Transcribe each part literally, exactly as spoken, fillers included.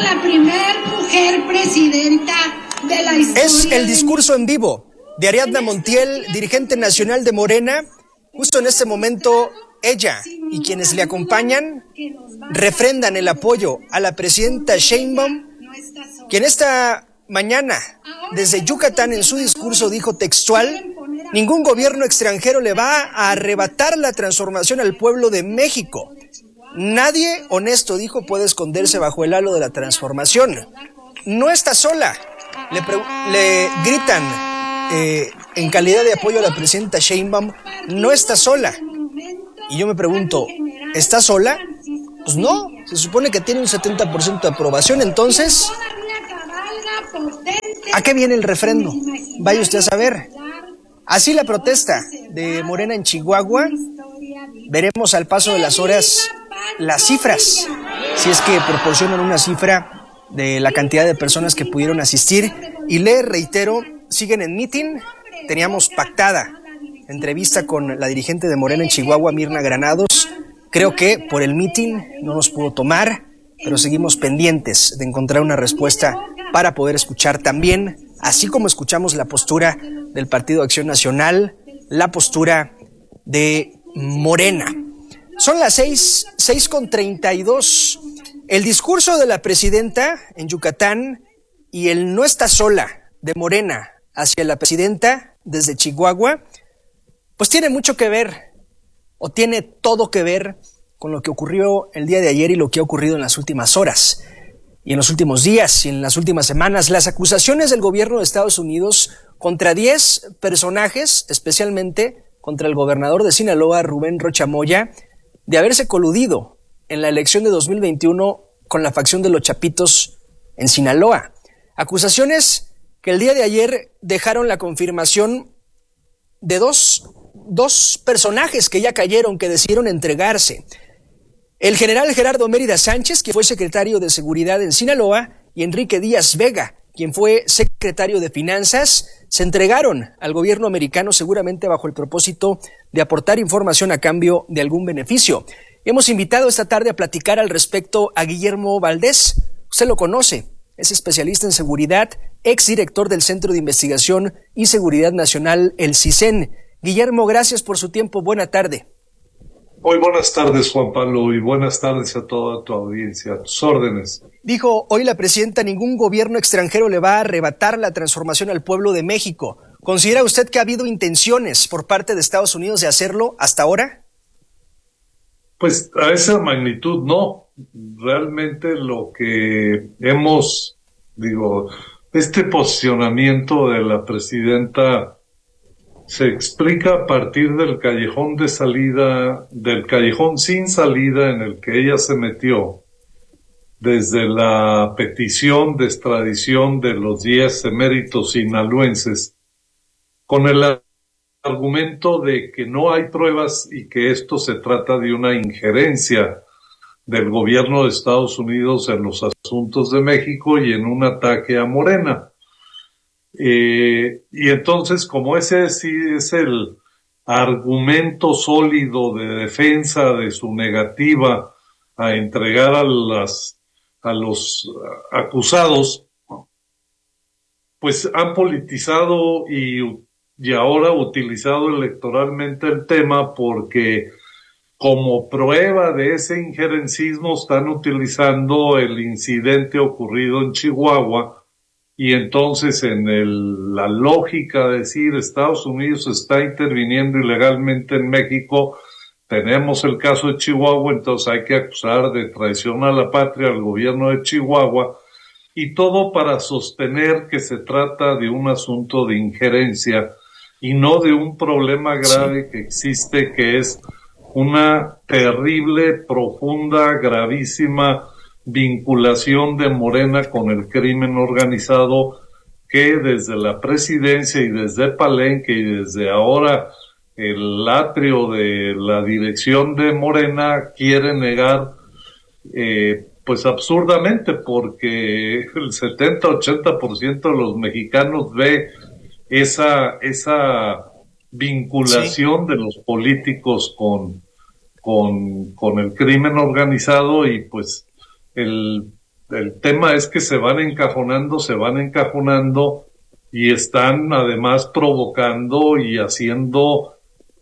la primer mujer presidenta de la historia. Es el discurso en vivo de Ariadna Montiel, dirigente nacional de Morena. Justo en este momento, ella y quienes le acompañan refrendan el apoyo a la presidenta Sheinbaum, quien esta mañana, desde Yucatán, en su discurso dijo textual: ningún gobierno extranjero le va a arrebatar la transformación al pueblo de México. Nadie honesto, dijo, puede esconderse bajo el halo de la transformación. No está sola, le, pre- le gritan eh, en calidad de apoyo a la presidenta Sheinbaum, no está sola. Y yo me pregunto, ¿está sola? Pues no, se supone que tiene un setenta por ciento de aprobación, entonces, ¿a qué viene el refrendo? Vaya usted a saber. Así la protesta de Morena en Chihuahua. Veremos al paso de las horas las cifras, si es que proporcionan una cifra de la cantidad de personas que pudieron asistir. Y le reitero, siguen en meeting. Teníamos pactada entrevista con la dirigente de Morena en Chihuahua, Mirna Granados. Creo que por el meeting no nos pudo tomar, pero seguimos pendientes de encontrar una respuesta para poder escuchar también, así como escuchamos la postura del Partido Acción Nacional, la postura de Morena. Son las seis, seis con treinta y dos. El discurso de la presidenta en Yucatán y el no está sola de Morena hacia la presidenta desde Chihuahua, pues tiene mucho que ver, o tiene todo que ver con lo que ocurrió el día de ayer y lo que ha ocurrido en las últimas horas, y en los últimos días, y en las últimas semanas. Las acusaciones del gobierno de Estados Unidos contra diez personajes, especialmente contra el gobernador de Sinaloa, Rubén Rocha Moya, de haberse coludido en la elección de dos mil veintiuno con la facción de los Chapitos en Sinaloa. Acusaciones que el día de ayer dejaron la confirmación de dos, dos personajes que ya cayeron, que decidieron entregarse. El general Gerardo Mérida Sánchez, que fue secretario de Seguridad en Sinaloa, y Enrique Díaz Vega, quien fue secretario de Finanzas, se entregaron al gobierno americano seguramente bajo el propósito de aportar información a cambio de algún beneficio. Hemos invitado esta tarde a platicar al respecto a Guillermo Valdés. Usted lo conoce, es especialista en seguridad, exdirector del Centro de Investigación y Seguridad Nacional, el CISEN. Guillermo, gracias por su tiempo. Buena tarde. Muy buenas tardes, Juan Pablo, y buenas tardes a toda tu audiencia. A tus órdenes. Dijo hoy la presidenta, ningún gobierno extranjero le va a arrebatar la transformación al pueblo de México. ¿Considera usted que ha habido intenciones por parte de Estados Unidos de hacerlo hasta ahora? Pues a esa magnitud no. Realmente lo que hemos, digo, este posicionamiento de la presidenta se explica a partir del callejón de salida, del callejón sin salida en el que ella se metió, desde la petición de extradición de los diez eméritos sinaloenses, con el argumento de que no hay pruebas y que esto se trata de una injerencia del gobierno de Estados Unidos en los asuntos de México y en un ataque a Morena. Eh, y entonces, como ese sí es el argumento sólido de defensa de su negativa a entregar a las a los acusados, pues han politizado y, y ahora utilizado electoralmente el tema, porque como prueba de ese injerencismo están utilizando el incidente ocurrido en Chihuahua. Y entonces, en el, la lógica de decir Estados Unidos está interviniendo ilegalmente en México, tenemos el caso de Chihuahua, entonces hay que acusar de traición a la patria al gobierno de Chihuahua, y todo para sostener que se trata de un asunto de injerencia y no de un problema grave que existe, que es una terrible, profunda, gravísima vinculación de Morena con el crimen organizado, que desde la presidencia y desde Palenque y desde ahora el atrio de la dirección de Morena quiere negar, eh, pues absurdamente, porque el setenta ochenta por ciento de los mexicanos ve esa esa vinculación sí. de los políticos con con con el crimen organizado, y pues el el tema es que se van encajonando, se van encajonando y están además provocando y haciendo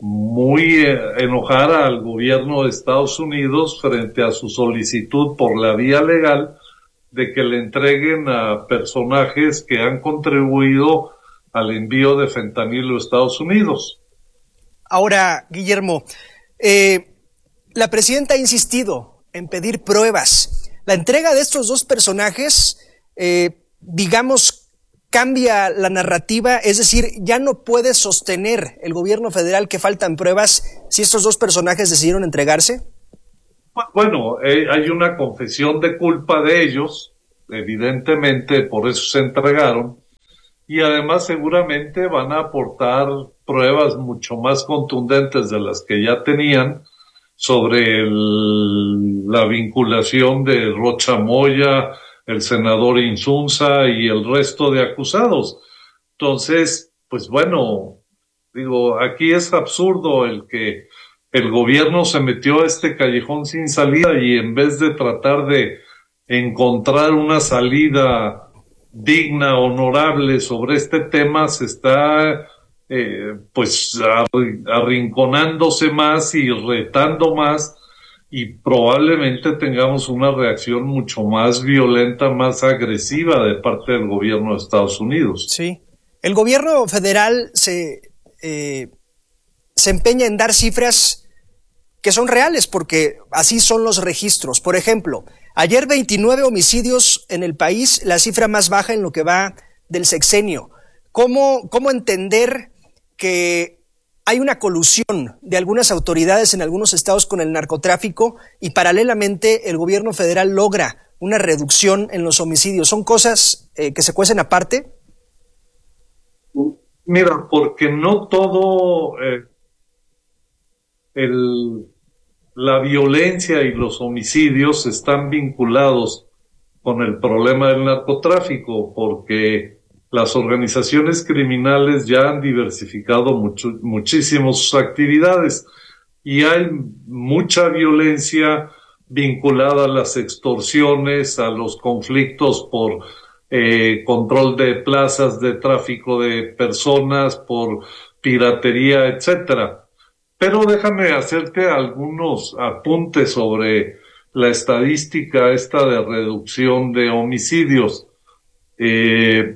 muy eh, enojar al gobierno de Estados Unidos frente a su solicitud por la vía legal de que le entreguen a personajes que han contribuido al envío de fentanilo a Estados Unidos. Ahora, Guillermo, eh, la presidenta ha insistido en pedir pruebas. La entrega de estos dos personajes, eh, digamos, cambia la narrativa, es decir, ya no puede sostener el gobierno federal que faltan pruebas si estos dos personajes decidieron entregarse. Bueno, eh, hay una confesión de culpa de ellos, evidentemente por eso se entregaron, y además seguramente van a aportar pruebas mucho más contundentes de las que ya tenían sobre el, la vinculación de Rocha Moya, el senador Insunza y el resto de acusados. Entonces, pues bueno, digo, aquí es absurdo el que el gobierno se metió a este callejón sin salida y en vez de tratar de encontrar una salida digna, honorable sobre este tema, se está eh, pues arrinconándose más y retando más, y probablemente tengamos una reacción mucho más violenta, más agresiva de parte del gobierno de Estados Unidos. Sí. El gobierno federal se, eh, se empeña en dar cifras que son reales, porque así son los registros. Por ejemplo, ayer veintinueve homicidios en el país, la cifra más baja en lo que va del sexenio. ¿Cómo, cómo entender que hay una colusión de algunas autoridades en algunos estados con el narcotráfico y paralelamente el gobierno federal logra una reducción en los homicidios? ¿Son cosas eh, que se cuecen aparte? Mira, porque no todo eh, el, la violencia y los homicidios están vinculados con el problema del narcotráfico, porque las organizaciones criminales ya han diversificado mucho, muchísimo sus actividades y hay mucha violencia vinculada a las extorsiones, a los conflictos por eh, control de plazas, de tráfico de personas, por piratería, etcétera. Pero déjame hacerte algunos apuntes sobre la estadística esta de reducción de homicidios. Eh,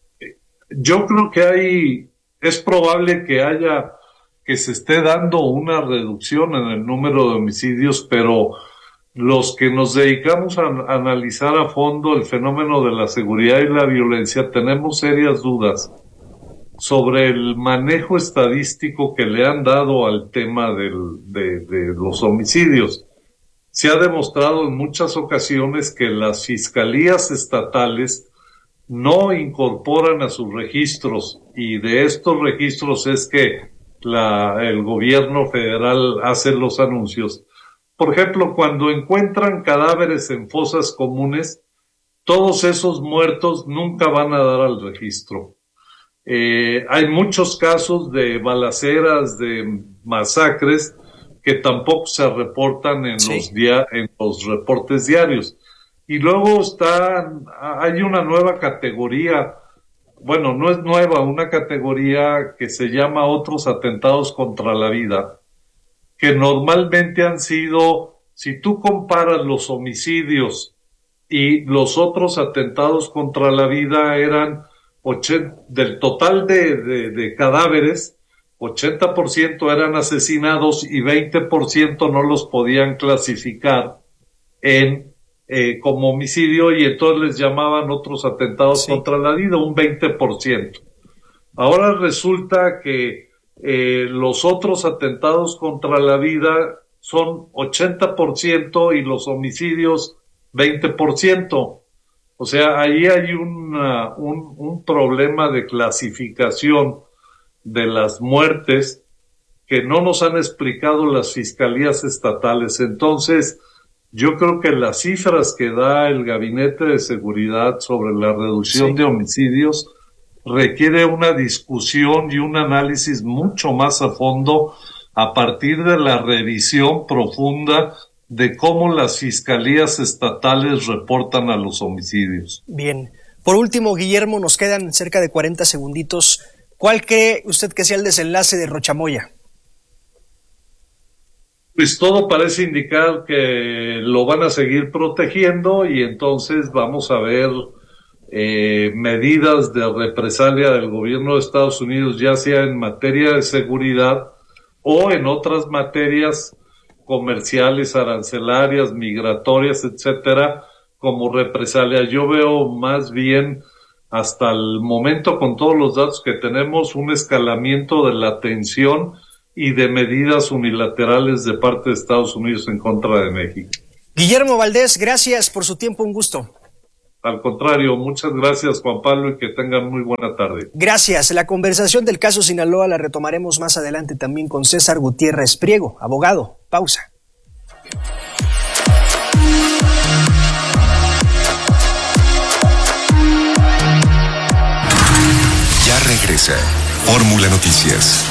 yo creo que hay, es probable que haya, que se esté dando una reducción en el número de homicidios, pero los que nos dedicamos a, a analizar a fondo el fenómeno de la seguridad y la violencia tenemos serias dudas sobre el manejo estadístico que le han dado al tema del, de, de los homicidios. Se ha demostrado en muchas ocasiones que las fiscalías estatales no incorporan a sus registros, y de estos registros es que la, el gobierno federal hace los anuncios. Por ejemplo, cuando encuentran cadáveres en fosas comunes, todos esos muertos nunca van a dar al registro. Eh, hay muchos casos de balaceras, de masacres, que tampoco se reportan en, sí. los, dia en los reportes diarios. Y luego está, hay una nueva categoría, bueno, no es nueva, una categoría que se llama otros atentados contra la vida, que normalmente han sido, si tú comparas los homicidios y los otros atentados contra la vida, eran ochenta, del total de, de, de cadáveres, ochenta por ciento eran asesinados y veinte por ciento no los podían clasificar en Eh, como homicidio, y entonces les llamaban otros atentados sí. contra la vida, un veinte por ciento. Ahora resulta que eh, los otros atentados contra la vida son ochenta por ciento y los homicidios veinte por ciento. O sea, ahí hay una, un, un problema de clasificación de las muertes que no nos han explicado las fiscalías estatales. Entonces, yo creo que las cifras que da el Gabinete de Seguridad sobre la reducción sí. de homicidios requiere una discusión y un análisis mucho más a fondo a partir de la revisión profunda de cómo las fiscalías estatales reportan a los homicidios. Bien. Por último, Guillermo, nos quedan cerca de cuarenta segunditos. ¿Cuál cree usted que sea el desenlace de Rochamoya? Pues todo parece indicar que lo van a seguir protegiendo y entonces vamos a ver eh, medidas de represalia del gobierno de Estados Unidos, ya sea en materia de seguridad o en otras materias comerciales, arancelarias, migratorias, etcétera, como represalia. Yo veo más bien hasta el momento, con todos los datos que tenemos, un escalamiento de la tensión y de medidas unilaterales de parte de Estados Unidos en contra de México. Guillermo Valdés, gracias por su tiempo, un gusto. Al contrario, muchas gracias, Juan Pablo, y que tengan muy buena tarde. Gracias. La conversación del caso Sinaloa la retomaremos más adelante también con César Gutiérrez Priego, abogado. Pausa. Ya regresa Fórmula Noticias.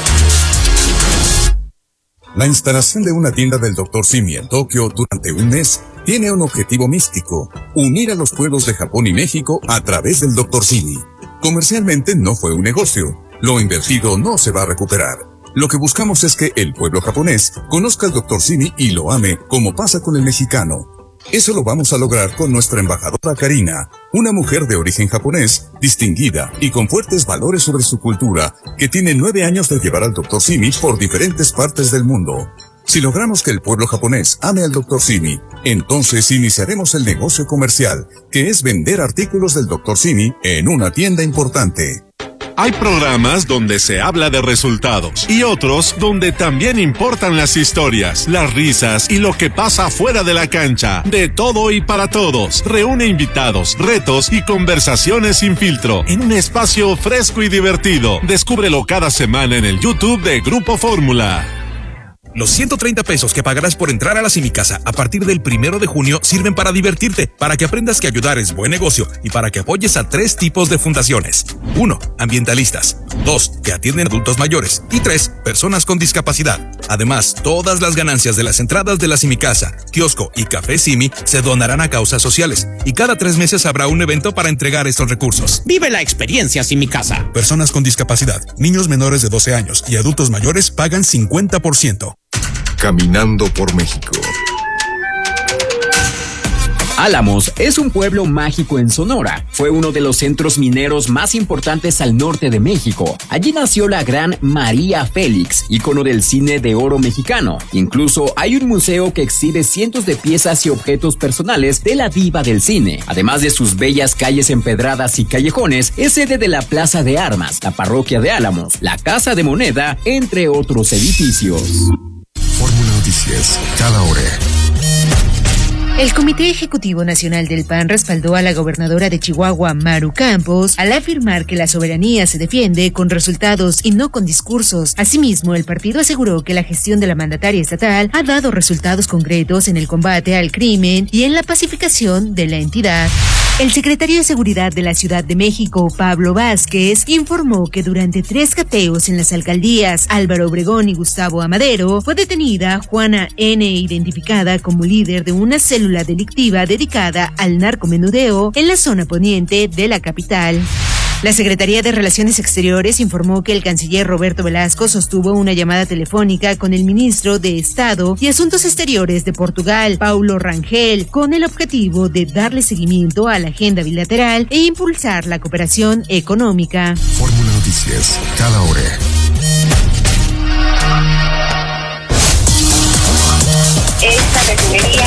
La instalación de una tienda del doctor Simi en Tokio durante un mes tiene un objetivo místico: unir a los pueblos de Japón y México a través del doctor Simi. Comercialmente no fue un negocio. Lo invertido no se va a recuperar. Lo que buscamos es que el pueblo japonés conozca al doctor Simi y lo ame, como pasa con el mexicano. Eso lo vamos a lograr con nuestra embajadora Karina, una mujer de origen japonés, distinguida y con fuertes valores sobre su cultura, que tiene nueve años de llevar al doctor Simi por diferentes partes del mundo. Si logramos que el pueblo japonés ame al doctor Simi, entonces iniciaremos el negocio comercial, que es vender artículos del doctor Simi en una tienda importante. Hay programas donde se habla de resultados y otros donde también importan las historias, las risas y lo que pasa fuera de la cancha. De todo y para todos. Reúne invitados, retos y conversaciones sin filtro en un espacio fresco y divertido. Descúbrelo cada semana en el YouTube de Grupo Fórmula. Los ciento treinta pesos que pagarás por entrar a la Simicasa a partir del primero de junio sirven para divertirte, para que aprendas que ayudar es buen negocio y para que apoyes a tres tipos de fundaciones. Uno, ambientalistas. Dos, que atienden adultos mayores. Y tres, personas con discapacidad. Además, todas las ganancias de las entradas de la Simicasa, kiosco y café Simi se donarán a causas sociales. Y cada tres meses habrá un evento para entregar estos recursos. Vive la experiencia Simicasa. Personas con discapacidad, niños menores de doce años y adultos mayores pagan cincuenta por ciento. Caminando por México. Álamos es un pueblo mágico en Sonora. Fue uno de los centros mineros más importantes al norte de México. Allí nació la gran María Félix, ícono del cine de oro mexicano. Incluso hay un museo que exhibe cientos de piezas y objetos personales de la diva del cine. Además de sus bellas calles empedradas y callejones, es sede de la Plaza de Armas, la Parroquia de Álamos, la Casa de Moneda, entre otros edificios. Fórmula Noticias, cada hora. El Comité Ejecutivo Nacional del P A N respaldó a la gobernadora de Chihuahua, Maru Campos, al afirmar que la soberanía se defiende con resultados y no con discursos. Asimismo, el partido aseguró que la gestión de la mandataria estatal ha dado resultados concretos en el combate al crimen y en la pacificación de la entidad. El secretario de Seguridad de la Ciudad de México, Pablo Vázquez, informó que durante tres cateos en las alcaldías Álvaro Obregón y Gustavo Amadero fue detenida Juana N., identificada como líder de una célula delictiva dedicada al narcomenudeo en la zona poniente de la capital. La Secretaría de Relaciones Exteriores informó que el canciller Roberto Velasco sostuvo una llamada telefónica con el ministro de Estado y Asuntos Exteriores de Portugal, Paulo Rangel, con el objetivo de darle seguimiento a la agenda bilateral e impulsar la cooperación económica. Fórmula Noticias, cada hora. Esta refinería...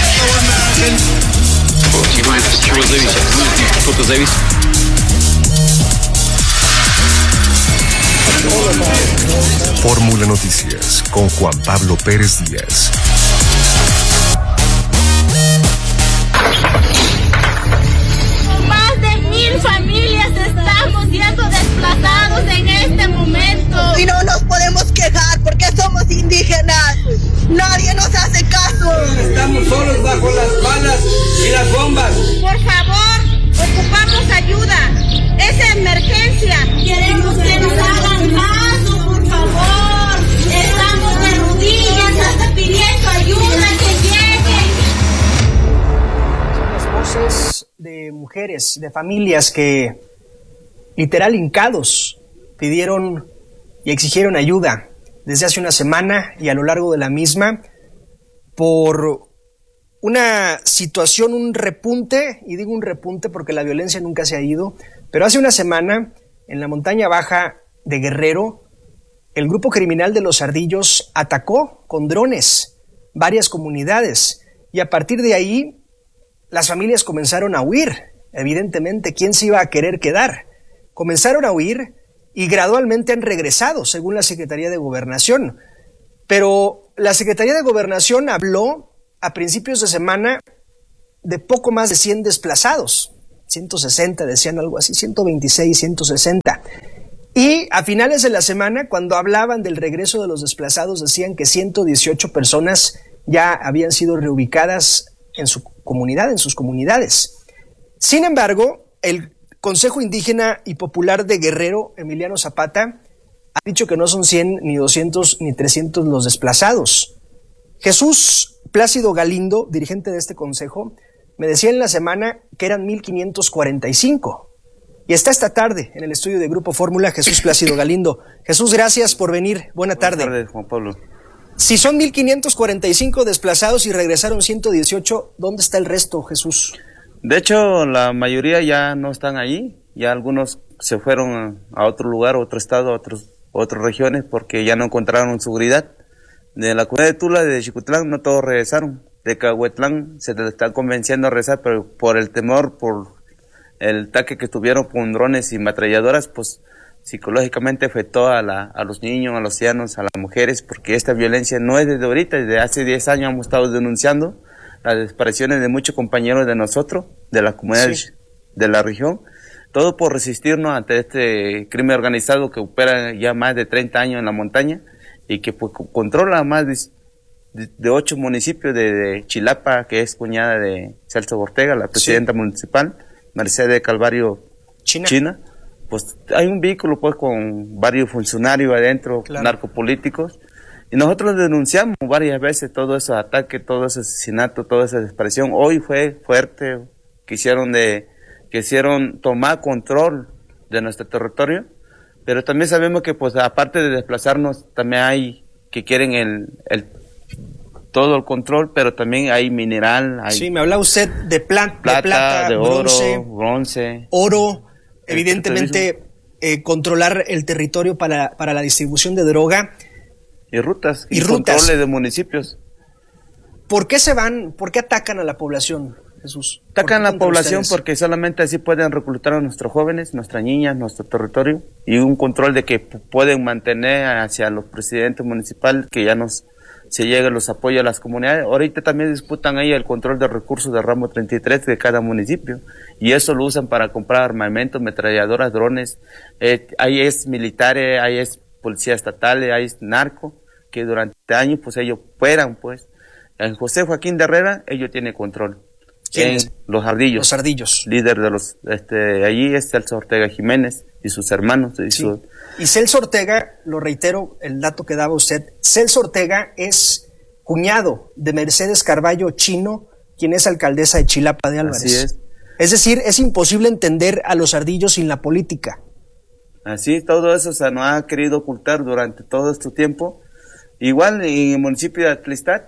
Fórmula Noticias con Juan Pablo Pérez Díaz. Más de mil familias estamos siendo desplazados en este momento. Y no nos podemos quejar porque somos indígenas. Nadie nos hace caso. Estamos solos bajo las balas y las bombas. Por favor, ocupamos ayuda. Es emergencia. Queremos que nos hagan caso, por favor. Estamos de rodillas hasta pidiendo ayuda que llegue. voces de mujeres, de familias que literal hincados pidieron y exigieron ayuda desde hace una semana y a lo largo de la misma por una situación, un repunte, y digo un repunte porque la violencia nunca se ha ido, pero hace una semana en la montaña baja de Guerrero, el grupo criminal de Los Ardillos atacó con drones varias comunidades y a partir de ahí las familias comenzaron a huir. Evidentemente, ¿quién se iba a querer quedar? Comenzaron a huir y gradualmente han regresado, según la Secretaría de Gobernación. Pero la Secretaría de Gobernación habló a principios de semana de poco más de cien desplazados, ciento sesenta decían algo así, ciento veintiséis, ciento sesenta. Y a finales de la semana, cuando hablaban del regreso de los desplazados, decían que ciento dieciocho personas ya habían sido reubicadas en su comunidad, en sus comunidades. Sin embargo, el Consejo Indígena y Popular de Guerrero, Emiliano Zapata, ha dicho que no son cien, ni doscientos, ni trescientos los desplazados. Jesús Plácido Galindo, dirigente de este consejo, me decía en la semana que eran mil quinientos cuarenta y cinco. Y está esta tarde en el estudio de Grupo Fórmula Jesús Plácido Galindo. Jesús, gracias por venir. Buena tarde. Buenas tardes, Juan Pablo. Si son mil quinientos cuarenta y cinco desplazados y regresaron ciento dieciocho, ¿dónde está el resto, Jesús? De hecho, la mayoría ya no están ahí. Ya algunos se fueron a otro lugar, a otro estado, a otros, otras regiones, porque ya no encontraron seguridad. De la comunidad de Tula, de Xicutlán, no todos regresaron. De Cahuetlán se les está convenciendo a regresar, pero por el temor, por el ataque que tuvieron con drones y ametralladoras, pues psicológicamente afectó a, la, a los niños, a los ancianos, a las mujeres, porque esta violencia no es desde ahorita, desde hace diez años hemos estado denunciando las desapariciones de muchos compañeros de nosotros, de la comunidad sí. de la región, todo por resistirnos ante este crimen organizado que opera ya más de treinta años en la montaña y que pues, controla más de, de, de ocho municipios de, de Chilapa, que es cuñada de Celso Ortega, la presidenta sí. municipal, Mercedes Calvario China. China, pues hay un vehículo pues con varios funcionarios adentro, claro. narcopolíticos, y nosotros denunciamos varias veces todo ese ataque, todo ese asesinato, toda esa desaparición. Hoy fue fuerte, quisieron de, quisieron tomar control de nuestro territorio, pero también sabemos que pues aparte de desplazarnos, también hay que quieren el, el todo el control, pero también hay mineral. Hay sí, me habla usted de, plan, plata, de plata, de oro, bronce, bronce, oro, evidentemente eh, controlar el territorio para, para la distribución de droga. Y rutas, y, y rutas. controles de municipios. ¿Por qué se van, por qué atacan a la población, Jesús? Atacan a la población ustedes? Porque solamente así pueden reclutar a nuestros jóvenes, nuestras niñas, nuestro territorio, y un control de que pueden mantener hacia los presidentes municipales que ya nos se lleguen los apoyos a las comunidades. Ahorita también disputan ahí el control de recursos del ramo treinta y tres de cada municipio, y eso lo usan para comprar armamento, ametralladoras, drones, eh, ahí es militares, ahí es policía estatal, ahí es narco, que durante años pues ellos fueran pues. En José Joaquín de Herrera, ellos tienen control. En Los Ardillos. Los Ardillos. Líder de los, este, allí es Celso Ortega Jiménez y sus hermanos. Y, sí. su... y Celso Ortega, lo reitero, el dato que daba usted, Celso Ortega es cuñado de Mercedes Carballo Chino, quien es alcaldesa de Chilapa de Álvarez. Así es. Es decir, es imposible entender a los Ardillos sin la política. Así, todo eso se nos ha querido ocultar durante todo este tiempo. Igual en el municipio de Atlistat,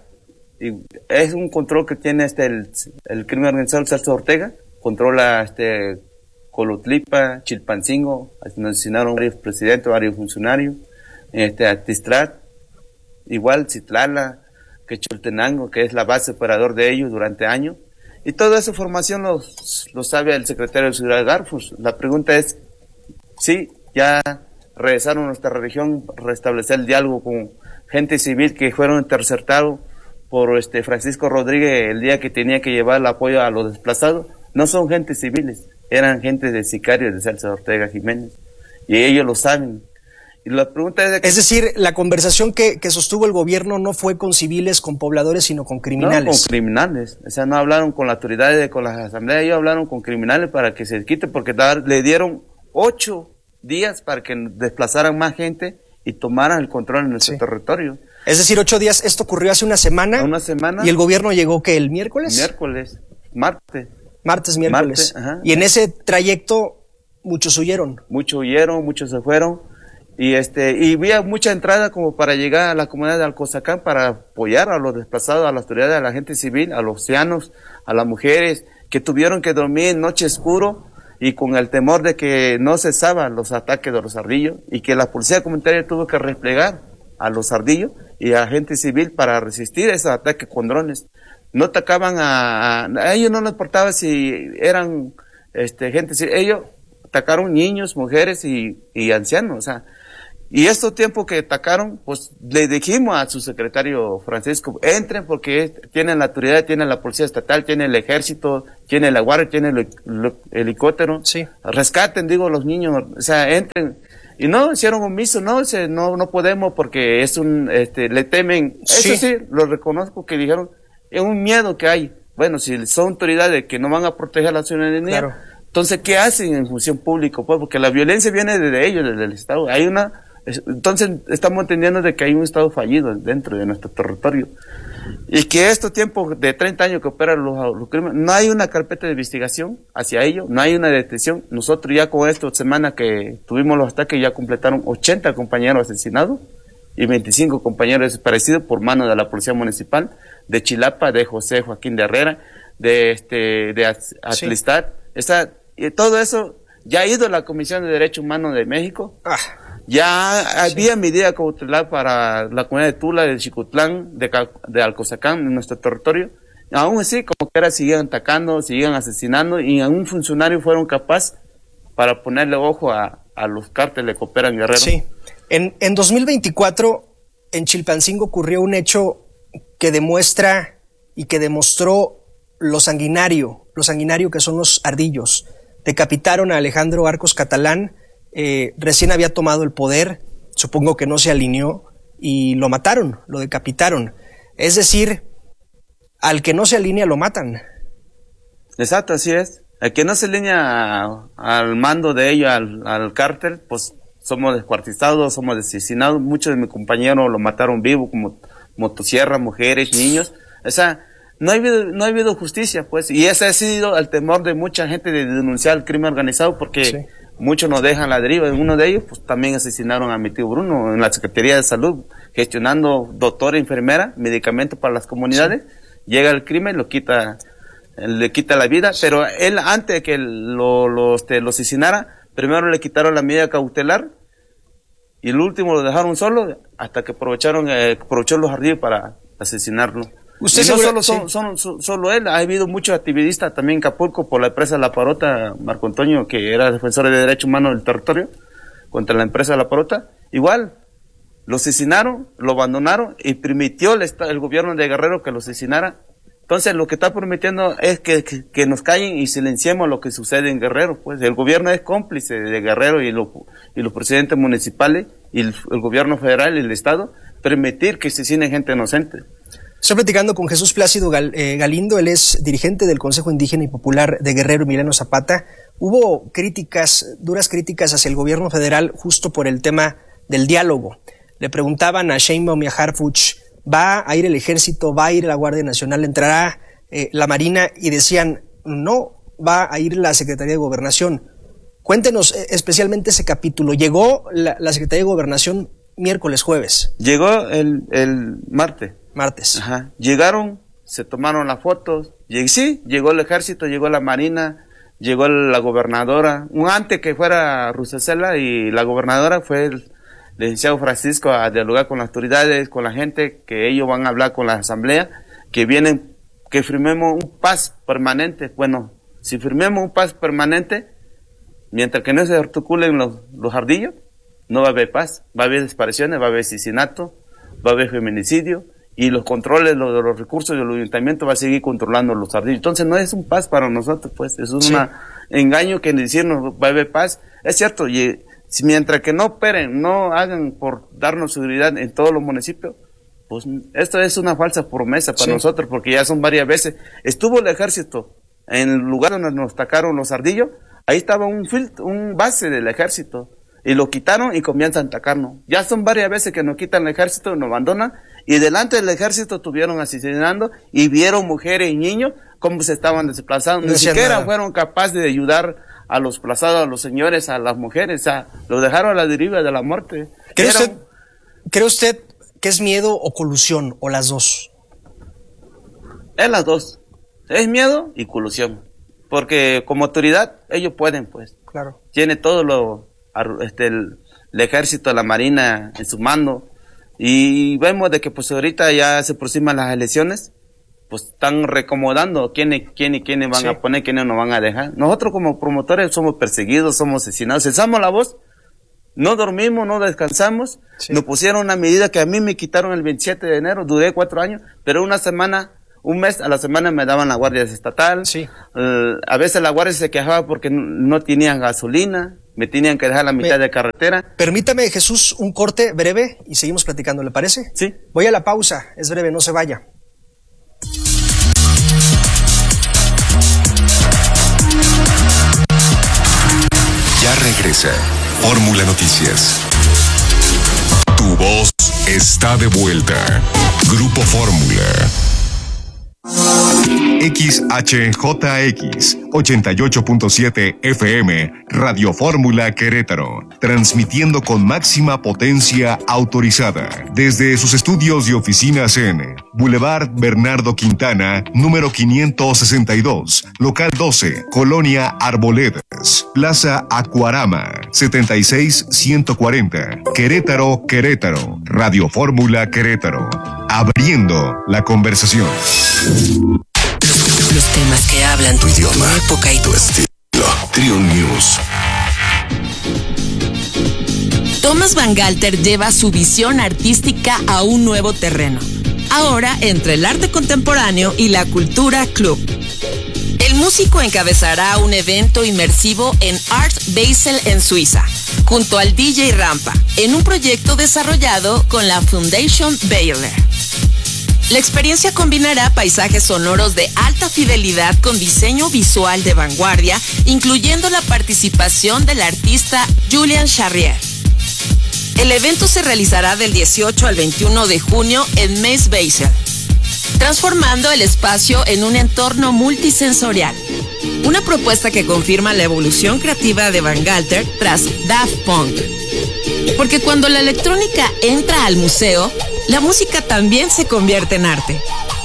es un control que tiene este el, el crimen organizado Celso Ortega, controla este Colotlipa, Chilpancingo, asesinaron varios presidentes, varios funcionarios, este Atistrat, igual Citlala, Quecholtenango, que es la base operador de ellos durante años, y toda esa información lo, lo sabe el secretario de Seguridad Garfus. La pregunta es, sí, ya regresaron a nuestra región, restablecer el diálogo con gente civil que fueron interceptados por este Francisco Rodríguez el día que tenía que llevar el apoyo a los desplazados. No son gente civiles, eran gente de sicarios de Celso Ortega Jiménez, y ellos lo saben. Y la pregunta es, de que, es decir, la conversación que, que sostuvo el gobierno no fue con civiles, con pobladores, sino con criminales. No, con criminales. O sea, no hablaron con las autoridades, con las asambleas, ellos hablaron con criminales para que se quite, porque dar, le dieron ocho días para que desplazaran más gente y tomaran el control en nuestro sí. territorio. Es decir, ocho días, esto ocurrió hace una semana. Una semana. ¿Y el gobierno llegó qué, el miércoles? Miércoles, martes. Martes, miércoles. Martes, y en ese trayecto muchos huyeron. Muchos huyeron, muchos se fueron. Y este y había mucha entrada como para llegar a la comunidad de Alcozacán para apoyar a los desplazados, a las autoridades, a la gente civil, a los ancianos, a las mujeres que tuvieron que dormir en noche oscuro y con el temor de que no cesaban los ataques de los ardillos y que la policía comunitaria tuvo que replegar a los ardillos y a la gente civil para resistir esos ataques con drones. No atacaban a, a, a ellos no les importaba si eran este gente, si ellos atacaron niños, mujeres y, y ancianos, o sea, y estos tiempos que atacaron, pues le dijimos a su secretario Francisco, entren porque tienen la autoridad, tienen la policía estatal, tienen el ejército, tienen la guardia, tienen el, el, el helicóptero, sí. rescaten, digo, los niños, o sea, entren. Y no, hicieron omiso, no, se, no, no podemos porque es un, este, le temen, sí. Eso sí, lo reconozco que dijeron, es un miedo que hay. Bueno, si son autoridades que no van a proteger a la ciudadanía, claro. Entonces, ¿qué hacen en función pública? Pues porque la violencia viene desde ellos, desde el Estado. Hay una, entonces estamos entendiendo de que hay un Estado fallido dentro de nuestro territorio. Y que estos tiempos de treinta años que operan los, los crímenes, no hay una carpeta de investigación hacia ellos, no hay una detención. Nosotros ya con esta semana que tuvimos los ataques ya completaron ochenta compañeros asesinados y veinticinco compañeros desaparecidos por mano de la Policía Municipal de Chilapa, de José Joaquín de Herrera, de este de Atlistad. Sí. Esa, y todo eso ya ha ido a la Comisión de Derechos Humanos de México. Ah. Ya había sí. medida cautelar para la comunidad de Tula, de Chicotlán, de, de Alcozacán, en nuestro territorio. Aún así, como que era, seguían atacando, seguían asesinando, y a un funcionario fueron capaces para ponerle ojo a, a los cárteles que operan Guerrero. Sí. En, en dos mil veinticuatro, en Chilpancingo ocurrió un hecho que demuestra y que demostró lo sanguinario, lo sanguinario que son los ardillos. Decapitaron a Alejandro Arcos Catalán, eh, recién había tomado el poder, supongo que no se alineó, y lo mataron, lo decapitaron. Es decir, al que no se alinea lo matan. Exacto, así es. El que no se alinea al mando de ellos, al, al cártel, pues somos descuartizados, somos asesinados. Muchos de mis compañeros lo mataron vivo, como motosierras, mujeres, niños. O sea, no ha habido, no ha habido justicia, pues. Y ese ha sido el temor de mucha gente de denunciar el crimen organizado, porque sí. muchos nos dejan la deriva. Uno de ellos, pues también asesinaron a mi tío Bruno en la Secretaría de Salud, gestionando doctora, enfermera, medicamentos para las comunidades. Sí. Llega el crimen, lo quita, le quita la vida, pero él, antes de que lo, lo, este, lo asesinara, primero le quitaron la medida cautelar y el último lo dejaron solo hasta que aprovecharon, eh, aprovechó los ardillos para asesinarlo. Usted y no seguro, solo, sí. son, son, son, solo él, ha habido muchos activistas también en Acapulco por la empresa La Parota, Marco Antonio, que era defensor de derechos humanos del territorio, contra la empresa La Parota, igual, lo asesinaron, lo abandonaron y permitió el, el gobierno de Guerrero que lo asesinara. Entonces lo que está permitiendo es que, que, que nos callen y silenciemos lo que sucede en Guerrero. Pues el gobierno es cómplice de Guerrero y, lo, y los presidentes municipales y el, el gobierno federal y el Estado permitir que asesinen gente inocente. Estoy platicando con Jesús Plácido Gal, eh, Galindo, él es dirigente del Consejo Indígena y Popular de Guerrero, Emiliano Zapata. Hubo críticas, duras críticas hacia el gobierno federal justo por el tema del diálogo. Le preguntaban a Sheinbaum y a Harfuch, ¿va a ir el ejército, va a ir la Guardia Nacional, entrará eh, la Marina? Y decían, no, va a ir la Secretaría de Gobernación. Cuéntenos eh, especialmente ese capítulo. Llegó la, la Secretaría de Gobernación miércoles, jueves. Llegó el, el martes. Martes. Ajá. Llegaron, se tomaron las fotos. Y sí, llegó el ejército, llegó la Marina, llegó la gobernadora. Un antes que fuera Rusacela y la gobernadora fue el licenciado Francisco a dialogar con las autoridades, con la gente, que ellos van a hablar con la asamblea, que vienen, que firmemos un paz permanente. Bueno, si firmemos un paz permanente, mientras que no se articulen los, los ardillos, no va a haber paz, va a haber desapariciones, va a haber asesinato, va a haber feminicidio, y los controles los, de los recursos del ayuntamiento va a seguir controlando los ardillos. Entonces no es un paz para nosotros, pues, es un sí. engaño que decirnos va a haber paz. Es cierto, y si mientras que no operen, no hagan por darnos seguridad en todos los municipios, pues esto es una falsa promesa para sí. nosotros, porque ya son varias veces. Estuvo el ejército en el lugar donde nos atacaron los ardillos, ahí estaba un filtro, un base del ejército, y lo quitaron y comienzan a atacarnos. Ya son varias veces que nos quitan el ejército, nos abandonan, y delante del ejército estuvieron asesinando y vieron mujeres y niños cómo se estaban desplazando. No Ni siquiera nada. fueron capaces de ayudar a los desplazados, a los señores, a las mujeres, o sea, los dejaron a la deriva de la muerte. ¿Cree Eran- usted, ¿Cree usted que es miedo o colusión, o las dos? Es las dos. Es miedo y colusión. Porque como autoridad, ellos pueden, pues. Claro. Tiene todo lo, ar- este, el, el ejército, la marina en su mando. Y vemos de que pues ahorita ya se aproximan las elecciones, pues están recomodando quiénes, quiénes, quiénes van Sí. a poner, quiénes nos van a dejar. Nosotros como promotores somos perseguidos, somos asesinados. Alzamos la voz, no dormimos, no descansamos. Sí. Nos pusieron una medida que a mí me quitaron el veintisiete de enero, duré cuatro años, pero una semana, un mes a la semana me daban la guardia estatal. Sí. Eh, a veces la guardia se quejaba porque no, no tenían gasolina, me tenían que dejar la mitad Me- de carretera. Permítame, Jesús, un corte breve y seguimos platicando, ¿le parece? Sí. Voy a la pausa, es breve, no se vaya. Ya regresa Fórmula Noticias. Tu voz está de vuelta. Grupo Fórmula. X H J X ochenta y ocho punto siete F M Radio Fórmula Querétaro, transmitiendo con máxima potencia autorizada desde sus estudios y oficinas en Boulevard Bernardo Quintana, número quinientos sesenta y dos, local doce, Colonia Arboledas, Plaza Acuarama, setenta y seis ciento cuarenta, Querétaro, Querétaro, Radio Fórmula Querétaro, abriendo la conversación. Los temas que hablan tu idioma, tu época y tu estilo. Trio News. Thomas Bangalter lleva su visión artística a un nuevo terreno. Ahora entre el arte contemporáneo y la cultura club. El músico encabezará un evento inmersivo en Art Basel en Suiza, junto al D J Rampa, en un proyecto desarrollado con la Foundation Baylor. La experiencia combinará paisajes sonoros de alta fidelidad con diseño visual de vanguardia, incluyendo la participación del artista Julian Charrier. El evento se realizará del dieciocho al veintiuno de junio en Maze Basel, transformando el espacio en un entorno multisensorial. Una propuesta que confirma la evolución creativa de Bangalter tras Daft Punk. Porque cuando la electrónica entra al museo, la música también se convierte en arte.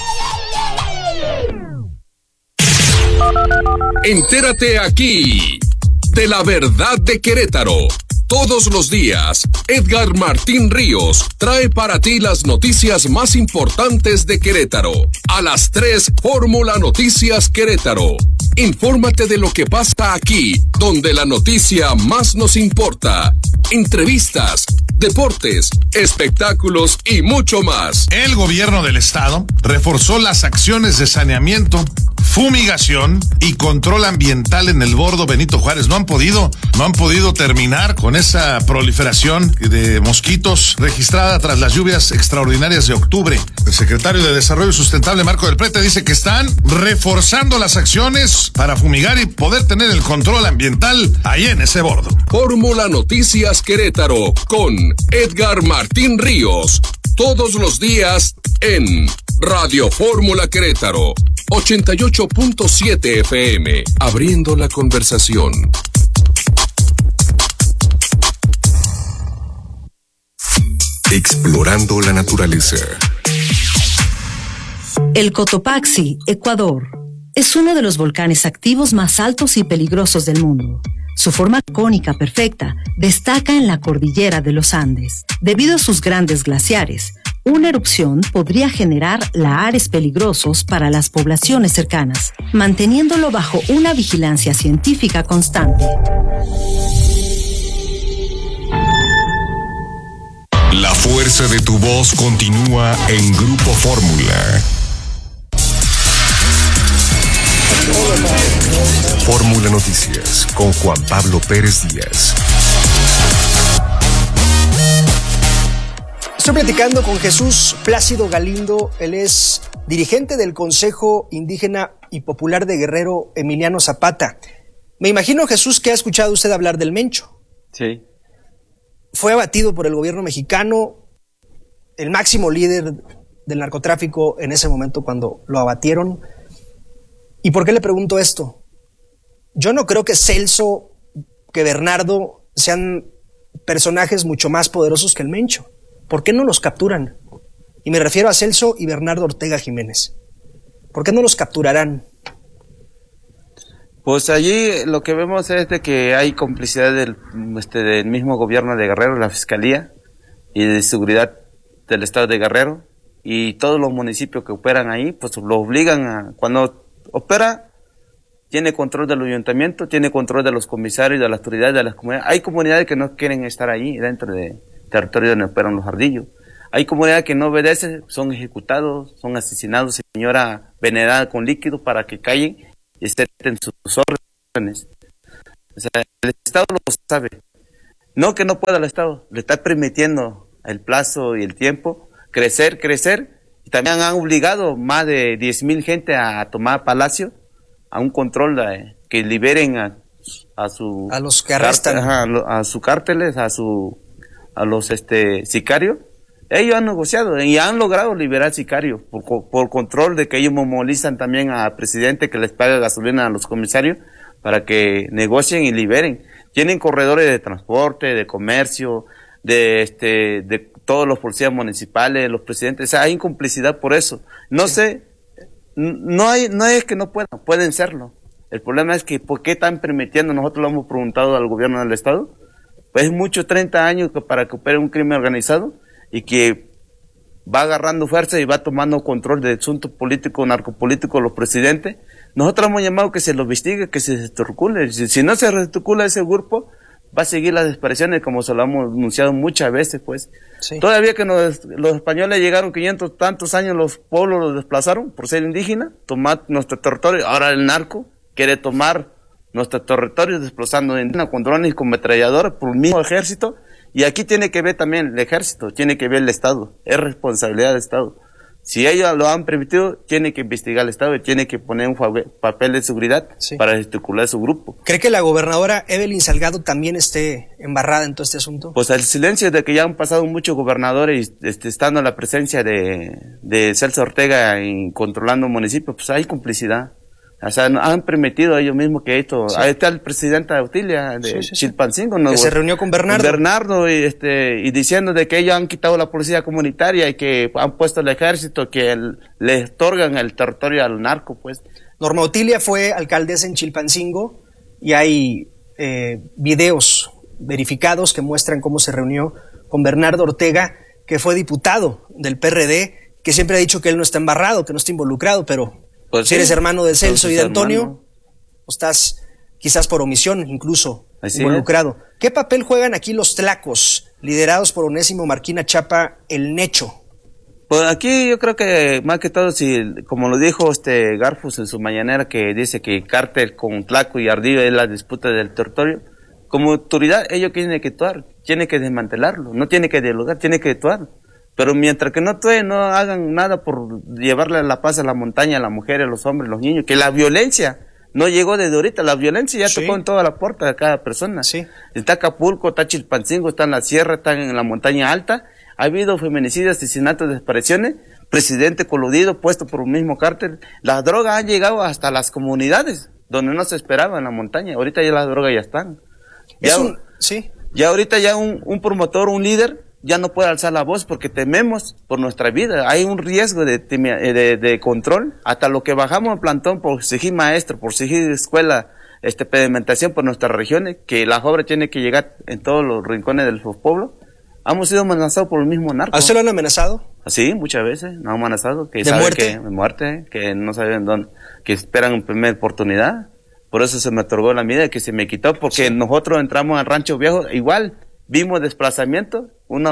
Entérate aquí de la verdad de Querétaro. Todos los días, Edgar Martín Ríos trae para ti las noticias más importantes de Querétaro. A las tres, Fórmula Noticias Querétaro. Infórmate de lo que pasa aquí, donde la noticia más nos importa. Entrevistas, deportes, espectáculos y mucho más. El gobierno del estado reforzó las acciones de saneamiento, fumigación y control ambiental en el bordo Benito Juárez. No han podido, no han podido terminar con esa proliferación de mosquitos registrada tras las lluvias extraordinarias de octubre. El secretario de Desarrollo Sustentable, Marco del Prete, dice que están reforzando las acciones para fumigar y poder tener el control ambiental ahí en ese bordo. Fórmula Noticias Querétaro con Edgar Martín Ríos. Todos los días en Radio Fórmula Querétaro. ochenta y ocho punto siete F M, abriendo la conversación. Explorando la naturaleza. El Cotopaxi, Ecuador, es uno de los volcanes activos más altos y peligrosos del mundo. Su forma cónica perfecta destaca en la cordillera de los Andes. Debido a sus grandes glaciares, una erupción podría generar lahares peligrosos para las poblaciones cercanas, manteniéndolo bajo una vigilancia científica constante. La fuerza de tu voz continúa en Grupo Fórmula. Fórmula Noticias con Juan Pablo Pérez Díaz. Estoy platicando con Jesús Plácido Galindo. Él es dirigente del Consejo Indígena y Popular de Guerrero Emiliano Zapata. Me imagino, Jesús, que ha escuchado usted hablar del Mencho. Sí. Fue abatido por el gobierno mexicano. el máximo líder del narcotráfico en ese momento cuando lo abatieron. ¿Y por qué le pregunto esto? Yo no creo que Celso, que Bernardo sean personajes mucho más poderosos que el Mencho. ¿Por qué no los capturan? Y me refiero a Celso y Bernardo Ortega Jiménez. ¿Por qué no los capturarán? Pues allí lo que vemos es de que hay complicidad del, este, del mismo gobierno de Guerrero, la Fiscalía y de Seguridad del Estado de Guerrero, y todos los municipios que operan ahí, pues lo obligan a, cuando opera, tiene control del ayuntamiento, tiene control de los comisarios, de las autoridades, de las comunidades. Hay comunidades que no quieren estar ahí dentro del territorio donde operan los ardillos. Hay comunidades que no obedecen, son ejecutados, son asesinados, señora venerada con líquido para que callen y acepten sus órdenes. O sea, el Estado lo sabe. No que no pueda el Estado, le está permitiendo el plazo y el tiempo crecer, crecer. Y también han obligado más de diez mil gente a tomar Palacio, a un control de, que liberen a, a su... A los que arrestan. Cártel, a, a sus cárteles, a su a los este sicarios. Ellos han negociado y han logrado liberar sicarios por, por control de que ellos movilizan también al presidente que les paga gasolina a los comisarios para que negocien y liberen. Tienen corredores de transporte, de comercio, de este de todos los policías municipales, los presidentes. O sea, hay incomplicidad por eso. No sí. sé, no hay no es que no puedan, pueden serlo. El problema es que ¿por qué están permitiendo? Nosotros lo hemos preguntado al gobierno del Estado. Pues es mucho treinta años que para que opere un crimen organizado y que va agarrando fuerza y va tomando control del asunto político, narcopolítico, los presidentes. Nosotros hemos llamado que se lo investigue, que se desarticule. Si, si no se desarticula ese grupo, va a seguir las desapariciones como se lo hemos anunciado muchas veces, pues. Sí. Todavía que nos, los españoles llegaron quinientos tantos años, los pueblos los desplazaron por ser indígenas, tomar nuestro territorio. Ahora el narco quiere tomar nuestro territorio desplazando indígenas con drones y con ametralladoras por el mismo ejército. Y aquí tiene que ver también el ejército, tiene que ver el Estado, es responsabilidad del Estado. Si ellos lo han permitido, tiene que investigar el Estado y tiene que poner un papel de seguridad sí. para desarticular su grupo. ¿Cree que la gobernadora Evelyn Salgado también esté embarrada en todo este asunto? Pues el silencio de que ya han pasado muchos gobernadores este, estando en la presencia de, de Celso Ortega y controlando municipios, pues hay complicidad. O sea, han permitido ellos mismos que esto... Sí. Ahí está el presidente de Autilia, de sí, sí, Chilpancingo. Sí. ¿no? Que se reunió con Bernardo. Bernardo, y, este, y diciendo de que ellos han quitado la policía comunitaria y que han puesto el ejército, que el, le otorgan el territorio al narco, pues. Norma Autilia fue alcaldesa en Chilpancingo y hay eh, videos verificados que muestran cómo se reunió con Bernardo Ortega, que fue diputado del P R D, que siempre ha dicho que él no está embarrado, que no está involucrado, pero... Pues si sí, eres hermano de Celso y de Antonio, hermano. O estás quizás por omisión incluso Así involucrado. Es. ¿Qué papel juegan aquí los tlacos, liderados por Onésimo Marquina Chapa, el Necho? Pues aquí yo creo que más que todo, si como lo dijo este Garfus en su mañanera, que dice que cártel con tlaco y ardillo es la disputa del territorio, como autoridad ellos tienen que actuar, tienen que desmantelarlo, no tienen que dialogar, tienen que actuar. Pero mientras que no actúen, no hagan nada por llevarle la paz a la montaña, a las mujeres, a los hombres, a los niños, que la violencia no llegó desde ahorita, la violencia ya sí. tocó en toda la puerta de cada persona. Sí. Está Acapulco, está Chilpancingo, está en la sierra, está en la montaña alta, ha habido feminicidios, asesinatos, desapariciones, presidente coludido, puesto por un mismo cártel. Las drogas han llegado hasta las comunidades, donde no se esperaba en la montaña, ahorita ya las drogas ya están. Ya, un, sí. ya ahorita ya un, un promotor, un líder, ya no puede alzar la voz porque tememos por nuestra vida. Hay un riesgo de, de, de control. Hasta lo que bajamos en plantón por exigir maestro, por exigir escuela, este, pedimentación por nuestras regiones, que la obra tiene que llegar en todos los rincones de los pueblos. Hemos sido amenazados por el mismo narco. ¿A usted lo han amenazado? Sí, muchas veces. Nos han amenazado. Que ¿De saben muerte? Que, de muerte, que no saben dónde, que esperan una primera oportunidad. Por eso se me otorgó la medida que se me quitó, porque sí. nosotros entramos al Rancho Viejo, igual. Vimos desplazamiento, una,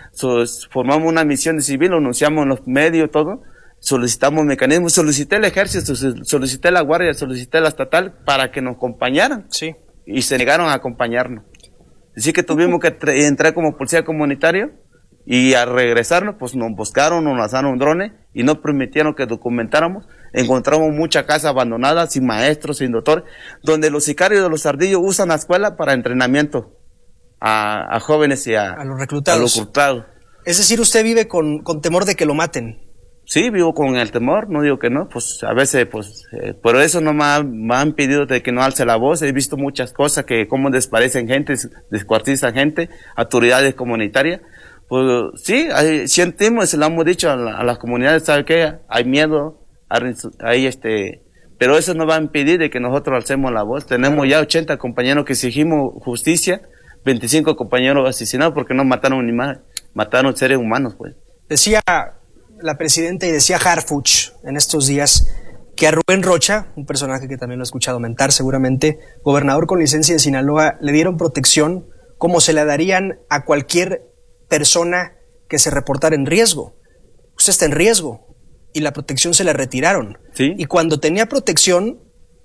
sos, formamos una misión de civil, lo anunciamos en los medios, todo, solicitamos mecanismos, solicité el ejército, solicité la guardia, solicité la estatal para que nos acompañaran. Sí. Y se negaron a acompañarnos. Así que tuvimos que entrar como policía comunitario y al regresarnos, pues nos buscaron, nos lanzaron drones y no permitieron que documentáramos. Encontramos mucha casa abandonada, sin maestros, sin doctores, donde los sicarios de los ardillos usan la escuela para entrenamiento. A, a jóvenes y a, a los reclutados. A los reclutados. Es decir, usted vive con, con temor de que lo maten. Sí, vivo con el temor, no digo que no, pues a veces, pues, eh, por eso no me, ha, me han pedido de que no alce la voz. He visto muchas cosas, que cómo desaparecen gente, descuartizan gente, autoridades comunitarias. Pues sí, hay, sentimos, se lo hemos dicho a, la, a las comunidades, ¿sabe qué? Hay miedo, hay, hay este, pero eso no va a impedir de que nosotros alcemos la voz. Tenemos ya ochenta compañeros que exigimos justicia, veinticinco compañeros asesinados porque no mataron animales, mataron seres humanos, pues. Decía la presidenta y decía Harfuch en estos días que a Rubén Rocha, un personaje que también lo he escuchado mentar seguramente, gobernador con licencia de Sinaloa, le dieron protección como se la darían a cualquier persona que se reportara en riesgo. Usted está en riesgo y la protección se la retiraron. ¿Sí? Y cuando tenía protección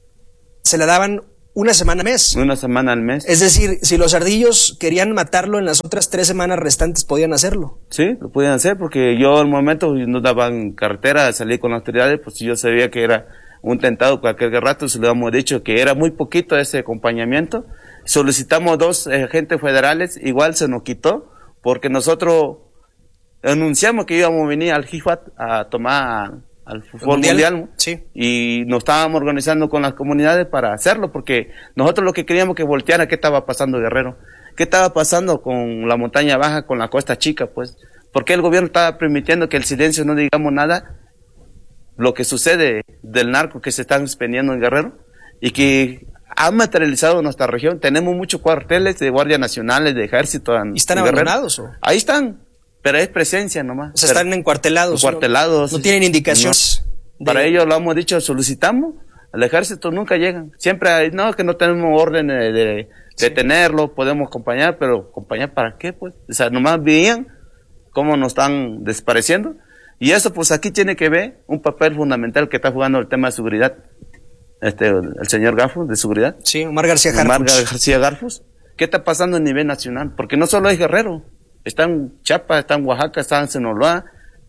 se la daban una semana al mes. Una semana al mes. Es decir, si los ardillos querían matarlo en las otras tres semanas restantes, podían hacerlo. Sí, lo podían hacer porque yo al momento no daban carretera, salí con las autoridades, pues yo sabía que era un tentado cualquier rato, se lo hemos dicho que era muy poquito ese acompañamiento. Solicitamos dos agentes federales, igual se nos quitó, porque nosotros anunciamos que íbamos a venir al G I F A T a tomar al fútbol mundial, mundial sí. Y nos estábamos organizando con las comunidades para hacerlo, porque nosotros lo que queríamos que volteara qué estaba pasando Guerrero, qué estaba pasando con la montaña baja, con la costa chica, pues, porque el gobierno estaba permitiendo que el silencio no digamos nada, lo que sucede del narco que se están expendiendo en Guerrero, y que ha materializado nuestra región. Tenemos muchos cuarteles de guardias nacionales, de ejército. ¿Y están abandonados o? Ahí están. Pero es presencia nomás. O sea, están encuartelados. Encuartelados. No, no tienen indicaciones. No. Para de... ellos lo hemos dicho, solicitamos. Al ejército nunca llegan. Siempre hay, no, que no tenemos orden de, de sí. detenerlo, podemos acompañar, pero ¿acompañar para qué? Pues, o sea, nomás veían cómo nos están desapareciendo. Y eso, pues aquí tiene que ver un papel fundamental que está jugando el tema de seguridad. Este, el señor Garfus, de seguridad. Sí, Omar García Garfus. Omar García Garfus. ¿Qué está pasando a nivel nacional? Porque no solo es Guerrero. Está en Chiapas, está en Oaxaca, está en Sinaloa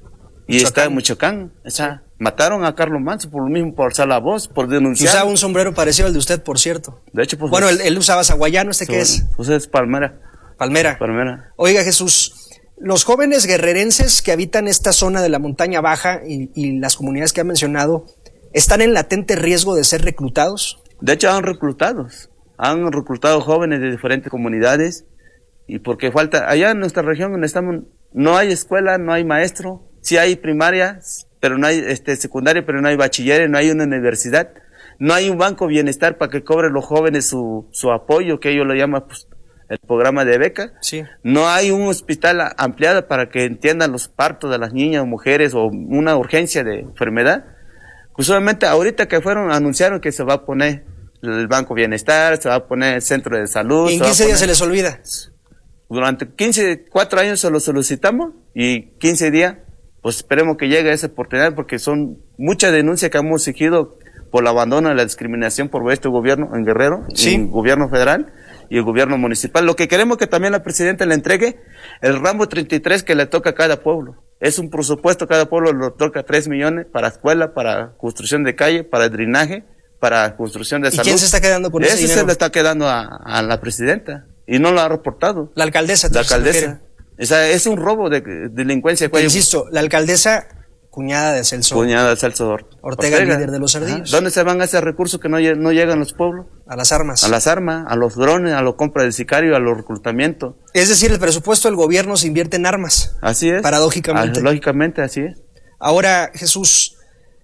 y Michoacán. Está en Michoacán. O sea, sí. Mataron a Carlos Manso por lo mismo, por alzar la voz, por denunciar. Usaba un sombrero parecido al de usted, por cierto. De hecho, pues. Bueno, él, él usaba saguayano, ¿este qué es? Pues es Palmera. Palmera. Palmera. Oiga, Jesús, los jóvenes guerrerenses que habitan esta zona de la montaña baja y, y las comunidades que ha mencionado, ¿están en latente riesgo de ser reclutados? De hecho, han reclutado. Han reclutado jóvenes de diferentes comunidades. Y porque falta, allá en nuestra región donde estamos, no hay escuela, no hay maestro, sí hay primaria, pero no hay este secundaria, pero no hay bachiller, no hay una universidad, no hay un banco bienestar para que cobren los jóvenes su, su apoyo, que ellos lo llaman pues, el programa de beca, sí. No hay un hospital ampliado para que entiendan los partos de las niñas o mujeres o una urgencia de enfermedad. Pues solamente ahorita que fueron, anunciaron que se va a poner el banco bienestar, se va a poner el centro de salud. ¿Y en quince días se les olvida? Durante quince, cuatro años se lo solicitamos y quince días, pues esperemos que llegue esa oportunidad porque son muchas denuncias que hemos exigido por el abandono y la discriminación por este gobierno en Guerrero, ¿sí? El gobierno federal y el gobierno municipal. Lo que queremos que también la presidenta le entregue el ramo treinta y tres que le toca a cada pueblo. Es un presupuesto, cada pueblo le toca tres millones para escuela, para construcción de calle, para drenaje, para construcción de salud. ¿Y quién se está quedando con ese dinero? Ese se le está quedando a, a la presidenta. Y no lo ha reportado. La alcaldesa. La alcaldesa. O sea, es un robo de, de delincuencia. Te insisto, la alcaldesa, cuñada de Celso. Cuñada de Celso Ortega, Ortega, líder de los ardillos. ¿Dónde se van esos recursos que no, no llegan a los pueblos? A las armas. A las armas, a los drones, a la compra del sicario, a los reclutamientos. Es decir, el presupuesto del gobierno se invierte en armas. Así es. Paradójicamente. Ah, lógicamente, así es. Ahora, Jesús,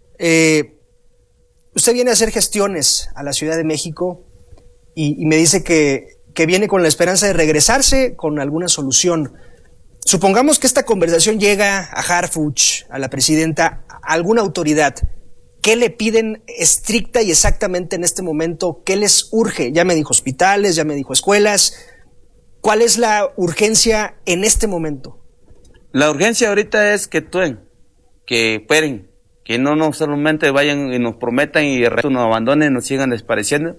eh, usted viene a hacer gestiones a la Ciudad de México y, y me dice que que viene con la esperanza de regresarse con alguna solución. Supongamos que esta conversación llega a Harfuch, a la presidenta, a alguna autoridad. ¿Qué le piden estricta y exactamente en este momento? ¿Qué les urge? Ya me dijo hospitales, ya me dijo escuelas. ¿Cuál es la urgencia en este momento? La urgencia ahorita es que actúen, que esperen, que no, no solamente vayan y nos prometan y el resto nos abandonen, nos sigan desapareciendo.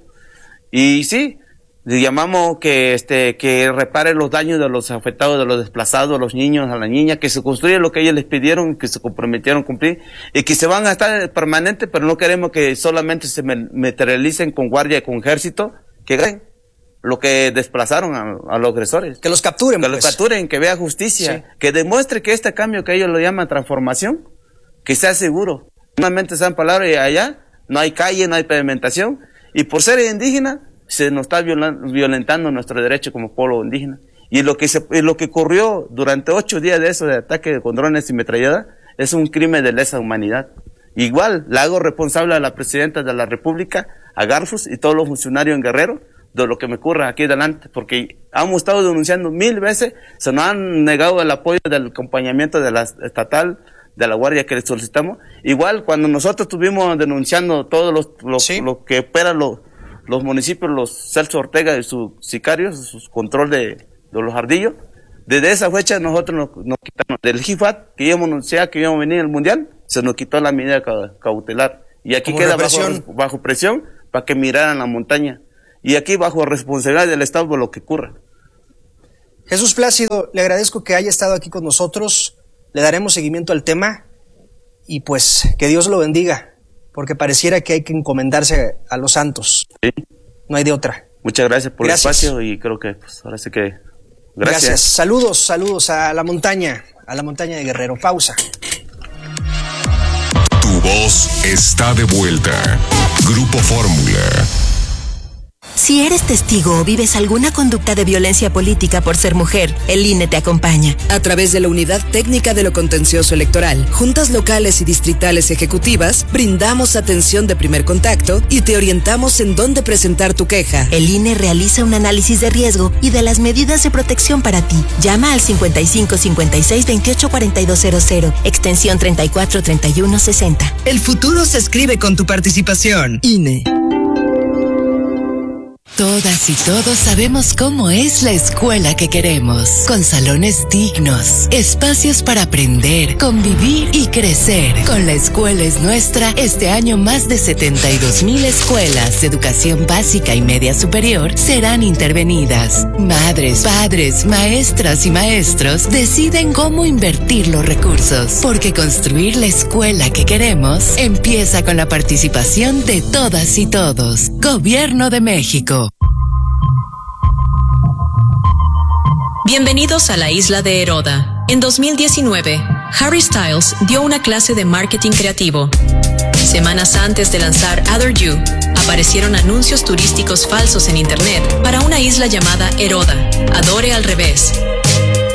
Y sí, le llamamos que este que repare los daños de los afectados, de los desplazados, a los niños, a la niña, que se construya lo que ellos les pidieron, que se comprometieron a cumplir, y que se van a estar permanentes, pero no queremos que solamente se materialicen con guardia y con ejército, que ganen, lo que desplazaron a, a los agresores. Que los capturen, Que pues. los capturen, que vea justicia, Sí. que demuestre que este cambio que ellos lo llaman transformación, que sea seguro. Solamente sean palabras y allá no hay calle, no hay pavimentación, y por ser indígena se nos está violan, violentando nuestro derecho como pueblo indígena. Y lo que se, y lo que ocurrió durante ocho días de eso, de ataque con drones y metralleta, es un crimen de lesa humanidad. Igual, la hago responsable a la presidenta de la República, a Garfus y todos los funcionarios en Guerrero, de lo que me ocurre aquí adelante, porque hemos estado denunciando mil veces, se nos han negado el apoyo del acompañamiento de la estatal, de la guardia que les solicitamos. Igual, cuando nosotros estuvimos denunciando todos los, los ¿Sí? lo que operan los, los municipios, los Celso Ortega y sus sicarios, sus control de, de los ardillos, desde esa fecha nosotros nos, nos quitamos del G I F A T, que íbamos a anunciar que íbamos a venir al Mundial, se nos quitó la medida ca- cautelar. Y aquí Como queda represión. bajo, bajo presión para que miraran la montaña. Y aquí bajo responsabilidad del Estado por lo que ocurra. Jesús Plácido, le agradezco que haya estado aquí con nosotros, le daremos seguimiento al tema y pues que Dios lo bendiga, porque pareciera que hay que encomendarse a los santos. Sí. No hay de otra. Muchas gracias por Gracias. el espacio y creo que pues ahora sí que... Gracias. Gracias. Saludos, saludos a la montaña, a la montaña de Guerrero. Pausa. Tu voz está de vuelta. Grupo Fórmula. Si eres testigo o vives alguna conducta de violencia política por ser mujer, el I N E te acompaña. A través de la Unidad Técnica de lo Contencioso Electoral, juntas locales y distritales ejecutivas, brindamos atención de primer contacto y te orientamos en dónde presentar tu queja. El I N E realiza un análisis de riesgo y de las medidas de protección para ti. Llama al cincuenta y cinco cincuenta y seis veintiocho cuarenta y dos cero cero, extensión treinta y cuatro treinta y uno sesenta. El futuro se escribe con tu participación. I N E. Todas y todos sabemos cómo es la escuela que queremos, con salones dignos, espacios para aprender, convivir y crecer. Con La Escuela es Nuestra, este año más de setenta y dos mil escuelas de educación básica y media superior serán intervenidas. Madres, padres, maestras y maestros deciden cómo invertir los recursos, porque construir la escuela que queremos empieza con la participación de todas y todos. Gobierno de México. Bienvenidos a la isla de Heroda. En dos mil diecinueve, Harry Styles dio una clase de marketing creativo. Semanas antes de lanzar Other You, aparecieron anuncios turísticos falsos en internet para una isla llamada Heroda, Adore al revés,